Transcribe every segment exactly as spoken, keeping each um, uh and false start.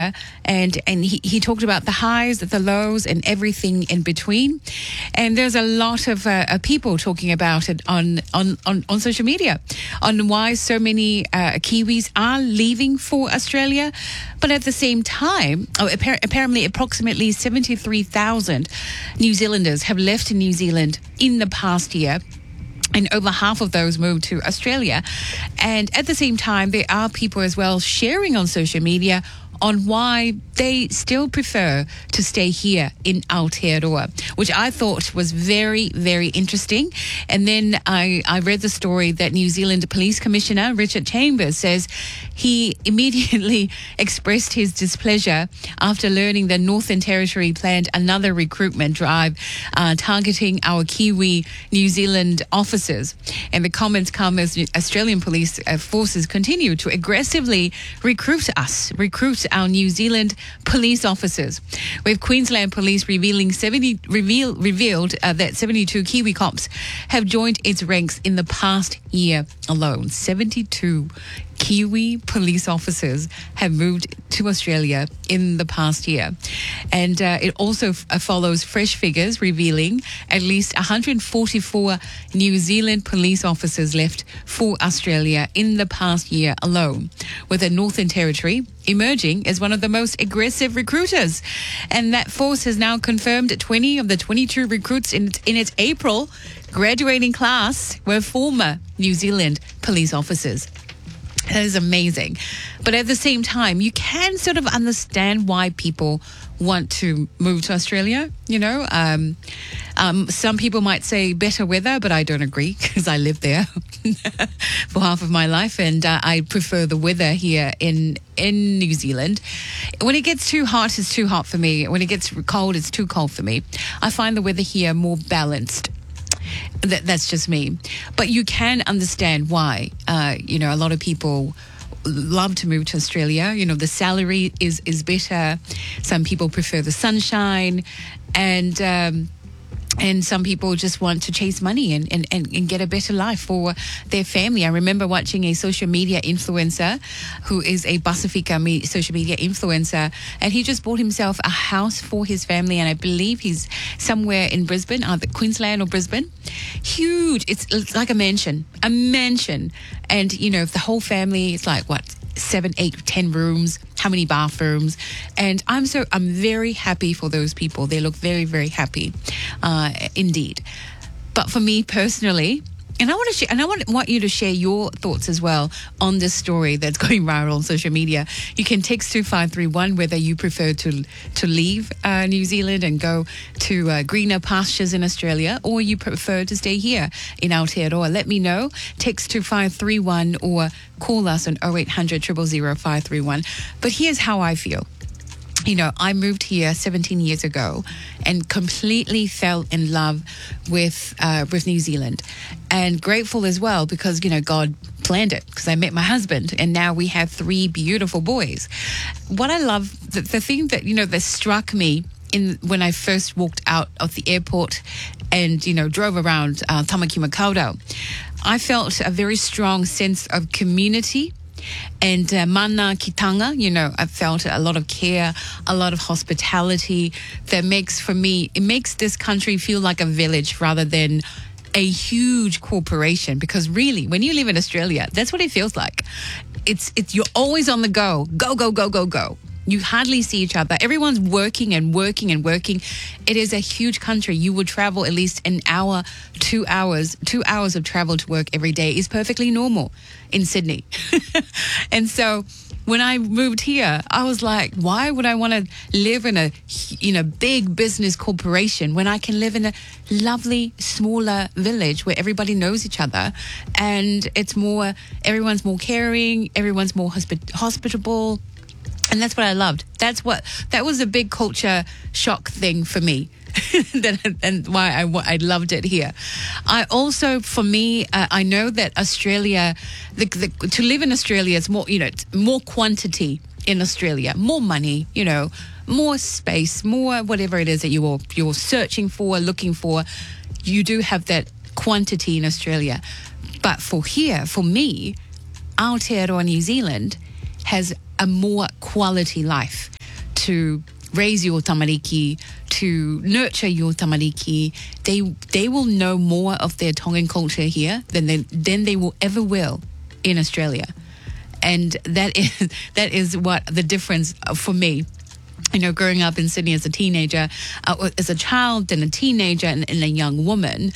Australia, and, and he, he talked about the highs, the lows, and everything in between. And there's a lot of uh, uh, people talking about it on, on, on, on social media, on why so many uh, Kiwis are leaving for Australia. But at the same time, oh, appar- apparently approximately seventy-three thousand New Zealanders have left New Zealand in the past year. And over half of those moved to Australia. And at the same time, there are people as well sharing on social media on why they still prefer to stay here in Aotearoa, which I thought was very, very interesting. And then I, I read the story that New Zealand Police Commissioner Richard Chambers says he immediately expressed his displeasure after learning that Northern Territory planned another recruitment drive uh, targeting our Kiwi New Zealand officers. And the comments come as Australian police uh, forces continue to aggressively recruit us, recruit our New Zealand police officers, with Queensland Police revealing seventy reveal, revealed uh, that seventy-two Kiwi cops have joined its ranks in the past year alone. seventy-two Kiwi police officers have moved to Australia in the past year. And uh, it also f- uh, follows fresh figures revealing at least one hundred forty-four New Zealand police officers left for Australia in the past year alone, with the Northern Territory emerging as one of the most aggressive recruiters. And that force has now confirmed twenty of the twenty-two recruits in, in its April graduating class were former New Zealand police officers. That is amazing. But at the same time, you can sort of understand why people want to move to Australia, you know. Um, um, some people might say better weather, but I don't agree because I lived there for half of my life, and uh, I prefer the weather here in, in New Zealand. When it gets too hot, it's too hot for me. When it gets cold, it's too cold for me. I find the weather here more balanced. That, that's just me. But you can understand why, uh, you know, a lot of people love to move to Australia. You know, the salary is, is better. Some people prefer the sunshine. And... Um, And some people just want to chase money and, and, and, and get a better life for their family. I remember watching a social media influencer who is a Pasifika me, social media influencer, and he just bought himself a house for his family, and I believe he's somewhere in Brisbane, either Queensland or Brisbane. Huge. It's, it's like a mansion, a mansion. And, you know, if the whole family is like, what, seven, eight, ten rooms, how many bathrooms. And I'm so, I'm very happy for those people. They look very, very happy, uh, indeed. But for me personally, and I want to share, and I want, want you to share your thoughts as well on this story that's going viral on social media. You can text two five three one whether you prefer to to leave uh, New Zealand and go to uh, greener pastures in Australia, or you prefer to stay here in Aotearoa. Let me know. Text two five three one or call us on oh eight hundred, zero zero zero, five three one. But here's how I feel. You know, I moved here seventeen years ago and completely fell in love with uh, with New Zealand, and grateful as well because, you know, God planned it, because I met my husband and now we have three beautiful boys. What I love, the, the thing that, you know, that struck me in when I first walked out of the airport and, you know, drove around uh, Tamaki Makaurau, I felt a very strong sense of community. And uh, mana kitanga, you know, I felt a lot of care, a lot of hospitality that makes, for me, it makes this country feel like a village rather than a huge corporation. Because really, when you live in Australia, that's what it feels like. It's, it's you're always on the go, go, go, go, go, go. You hardly see each other. Everyone's working and working and working. It is a huge country. You would travel at least an hour, two hours, two hours of travel to work every day is perfectly normal in Sydney. And so when I moved here, I was like, why would I want to live in a, you know, big business corporation when I can live in a lovely, smaller village where everybody knows each other, and it's more, everyone's more caring, everyone's more hospi- hospitable. And that's what I loved. That's what, that was a big culture shock thing for me. that, and why I, I loved it here. I also, for me, uh, I know that Australia, the, the, to live in Australia is more, you know, more quantity in Australia, more money, you know, more space, more whatever it is that you're, you're searching for, looking for. You do have that quantity in Australia. But for here, for me, Aotearoa New Zealand has a more quality life. to raise your tamariki, to nurture your tamariki, they they will know more of their Tongan culture here than they, than they will ever will in Australia. And that is that is what the difference for me. You know, growing up in Sydney as a teenager, uh, as a child, then a teenager, and, and a young woman,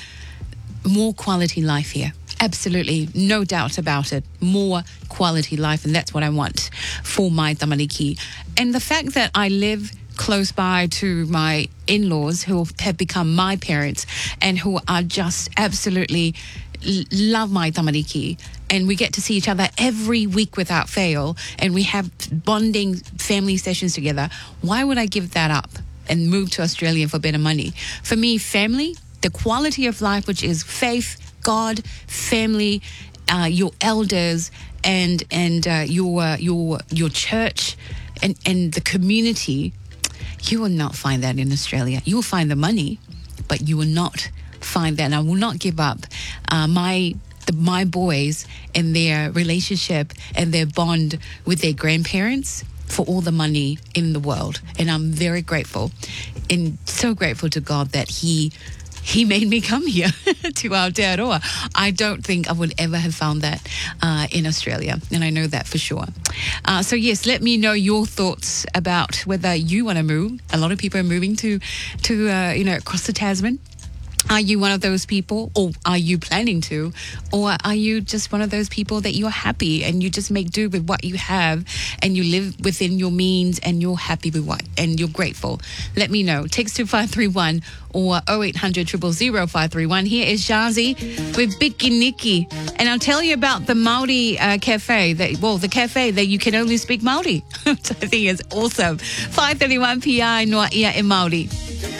more quality life here. Absolutely, no doubt about it. More quality life, and that's what I want for my tamariki. And the fact that I live close by to my in-laws who have become my parents and who are just absolutely l- love my tamariki, and we get to see each other every week without fail, and we have bonding family sessions together. Why would I give that up and move to Australia for better money? For me, family, the quality of life, which is faith, God, family, uh, your elders, and and uh, your uh, your your church, and and the community. You will not find that in Australia. You will find the money, but you will not find that. And I will not give up uh, my the, my boys and their relationship and their bond with their grandparents for all the money in the world. And I'm very grateful and so grateful to God that He He made me come here to Aotearoa. I don't think I would ever have found that uh, in Australia, and I know that for sure. Uh, so yes, let me know your thoughts about whether you want to move. A lot of people are moving to, to uh, you know, across the Tasman. Are you one of those people, or are you planning to? Or are you just one of those people that you're happy and you just make do with what you have and you live within your means and you're happy with what and you're grateful? Let me know. Text to five three one or oh eight hundred, zero zero zero, five three one. Here is Shazi with Biki Niki. And I'll tell you about the Māori uh, cafe, that, well, the cafe that you can only speak Māori, which I think is awesome. five thirty-one P I Noa Ia e Māori.